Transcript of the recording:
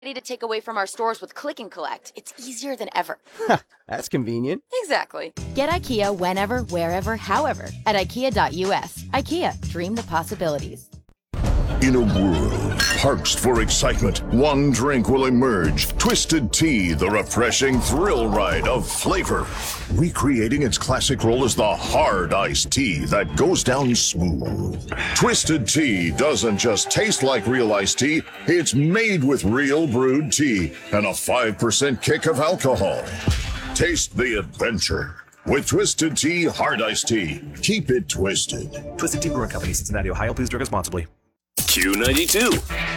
ready to take away from our stores with Click and Collect. It's easier than ever. That's convenient. Exactly. Get IKEA whenever, wherever, however at IKEA.us. IKEA, dream the possibilities. In a world parched for excitement, one drink will emerge. Twisted Tea, the refreshing thrill ride of flavor. Recreating its classic role as the hard iced tea that goes down smooth. Twisted Tea doesn't just taste like real iced tea, it's made with real brewed tea and a 5% kick of alcohol. Taste the adventure with Twisted Tea Hard Iced Tea. Keep it twisted. Twisted Tea Brewing Company, Cincinnati, Ohio. Please drink responsibly. Q92.